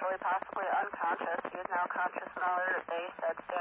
possibly unconscious. He is now conscious and alert. They said stay